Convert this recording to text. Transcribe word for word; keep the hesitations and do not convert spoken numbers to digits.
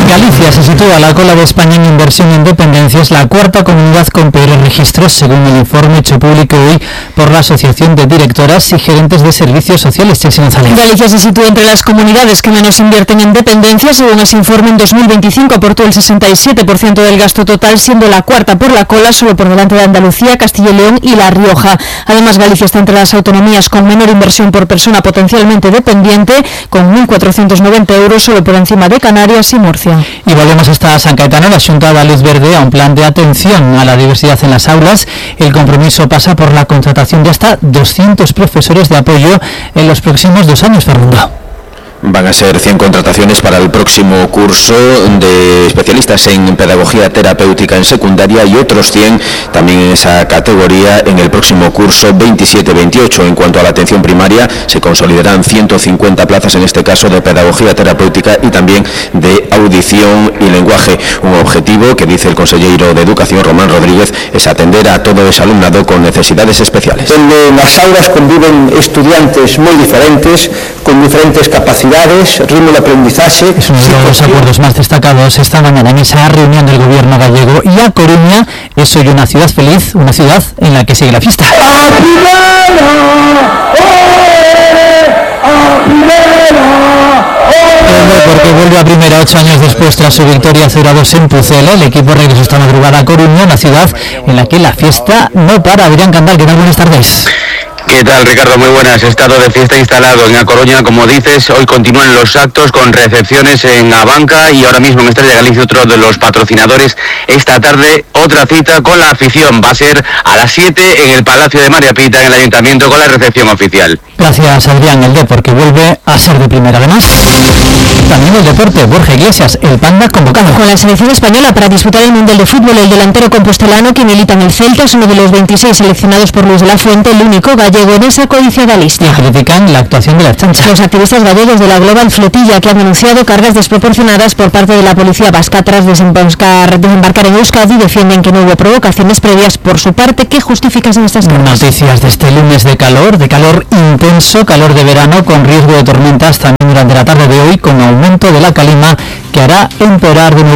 Galicia se sitúa a la cola de España en inversión en dependencias, la cuarta comunidad con peores registros, según el informe hecho público hoy por la Asociación de Directoras y Gerentes de Servicios Sociales. Chelsea González. Galicia se sitúa entre las comunidades que menos invierten en dependencias. Según ese informe, en dos mil veinticinco aportó el sesenta y siete por ciento del gasto total, siendo la cuarta por la cola, solo por delante de Andalucía, Castilla y León y La Rioja. Además, Galicia está entre las autonomías con menor inversión por persona potencialmente dependiente, con mil cuatrocientos noventa euros, solo por encima de Canarias y Murcia. Y volvemos hasta San Caetano. La Xunta da luz verde a un plan de atención a la diversidad en las aulas. El compromiso pasa por la contratación de hasta doscientos profesores de apoyo en los próximos dos años, Fernando. Van a ser cien contrataciones para el próximo curso de especialistas en pedagogía terapéutica en secundaria y otros cien también en esa categoría en el próximo curso veintisiete veintiocho. En cuanto a la atención primaria, se consolidarán ciento cincuenta plazas, en este caso de pedagogía terapéutica y también de audición y lenguaje. Un objetivo que, dice el consejero de Educación, Román Rodríguez, es atender a todo ese alumnado con necesidades especiales. En las aulas conviven estudiantes muy diferentes, con diferentes capacidades, ritmo de aprendizaje. Es uno de los acuerdos más destacados esta mañana en esa reunión del gobierno gallego. Y A Coruña es hoy una ciudad feliz, una ciudad en la que sigue la fiesta. Porque vuelve a primera ocho años después tras su victoria cero a dos en Pucela. El equipo regresó esta madrugada a Coruña, una ciudad en la que la fiesta no para. Adrián Candal, ¿qué tal? Buenas tardes. ¿Qué tal, Ricardo? Muy buenas. Estado de fiesta instalado en A Coruña, como dices. Hoy continúan los actos con recepciones en Abanca y ahora mismo en Estrella Galicia, otro de los patrocinadores. Esta tarde otra cita con la afición. Va a ser a las siete en el Palacio de María Pita, en el Ayuntamiento, con la recepción oficial. Gracias, Adrián. El deporte vuelve a ser de primera. Además, también el deporte. Borja Iglesias, el Panda, convocado con la selección española para disputar el Mundial de Fútbol. El delantero compostelano, que milita en el Celta, es uno de los veintiséis seleccionados por Luis de la Fuente, el único gallego en esa codiciada lista. Critican la actuación de la chancha. Los activistas gallegos de la Global Flotilla, que han denunciado cargas desproporcionadas por parte de la policía vasca tras desembarcar, desembarcar en Euskadi, defienden que no hubo provocaciones previas por su parte que justificasen estas cargas. Noticias de este lunes de calor, de calor intenso, calor de verano, con riesgo de tormentas también durante la tarde de hoy, con aumento de la calima que hará empeorar de nuevo